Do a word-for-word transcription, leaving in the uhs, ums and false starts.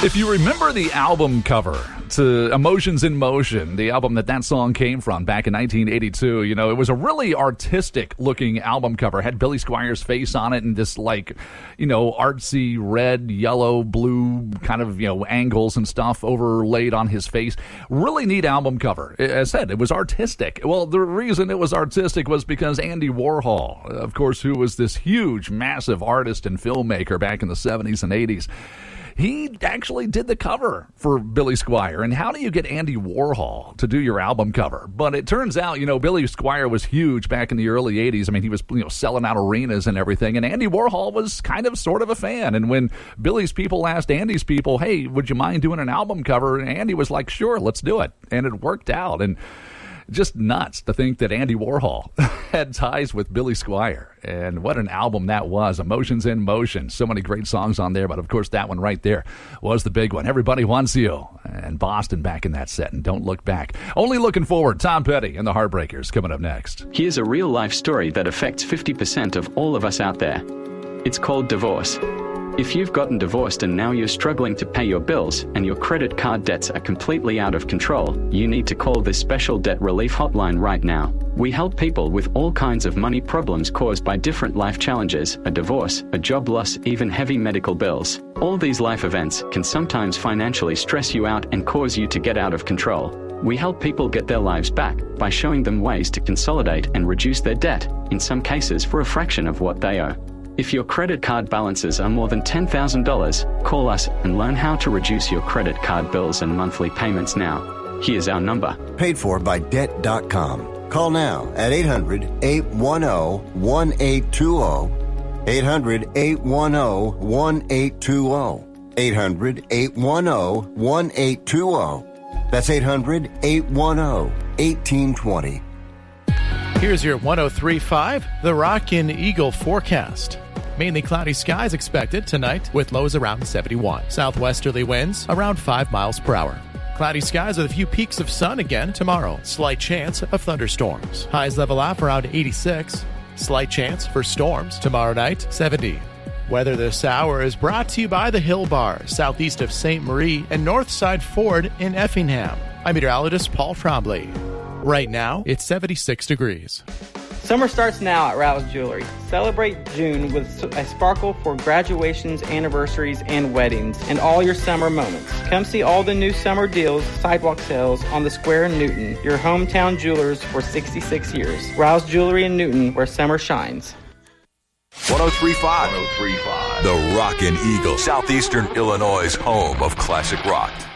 If you remember the album cover to Emotions in Motion, the album that that song came from back in nineteen eighty-two, you know, it was a really artistic-looking album cover. It had Billy Squier's face on it and this, like, you know, artsy red, yellow, blue kind of, you know, angles and stuff overlaid on his face. Really neat album cover. As I said, it was artistic. Well, the reason it was artistic was because Andy Warhol, of course, who was this huge, massive artist and filmmaker back in the seventies and eighties, he actually did the cover for Billy Squier. And how do you get Andy Warhol to do your album cover? But it turns out, you know, Billy Squier was huge back in the early eighties. I mean, he was, you know, selling out arenas and everything. And Andy Warhol was kind of sort of a fan. And when Billy's people asked Andy's people, hey, would you mind doing an album cover? And Andy was like, sure, let's do it. And it worked out. And just nuts to think that Andy Warhol had ties with Billy Squier. And what an album that was. Emotions in Motion. So many great songs on there. But, of course, that one right there was the big one. Everybody Wants You. And Boston back in that set. And Don't Look Back. Only Looking Forward. Tom Petty and the Heartbreakers coming up next. Here's a real-life story that affects fifty percent of all of us out there. It's called divorce. If you've gotten divorced and now you're struggling to pay your bills and your credit card debts are completely out of control, you need to call this special debt relief hotline right now. We help people with all kinds of money problems caused by different life challenges, a divorce, a job loss, even heavy medical bills. All these life events can sometimes financially stress you out and cause you to get out of control. We help people get their lives back by showing them ways to consolidate and reduce their debt, in some cases for a fraction of what they owe. If your credit card balances are more than ten thousand dollars, call us and learn how to reduce your credit card bills and monthly payments now. Here's our number. Paid for by debt dot com. Call now at eight hundred, eight one zero, one eight two zero. eight hundred, eight one zero, one eight two zero. eight hundred, eight one zero, one eight two zero. That's eight hundred, eight one zero, one eight two zero. Here's your one oh three point five, The Rock and Eagle forecast. Mainly cloudy skies expected tonight with lows around seventy-one. Southwesterly winds around five miles per hour. Cloudy skies with a few peaks of sun again tomorrow. Slight chance of thunderstorms. Highs level off around eighty-six. Slight chance for storms tomorrow night, seventy. Weather this hour is brought to you by the Hill Bar, southeast of Saint Marie and Northside Ford in Effingham. I'm meteorologist Paul Trombley. Right now, it's seventy-six degrees. Summer starts now at Rouse Jewelry. Celebrate June with a sparkle for graduations, anniversaries, and weddings, and all your summer moments. Come see all the new summer deals, sidewalk sales on the Square in Newton, your hometown jewelers for sixty-six years. Rouse Jewelry in Newton, where summer shines. one oh three point five. The Rock and Eagle, Southeastern Illinois' home of classic rock.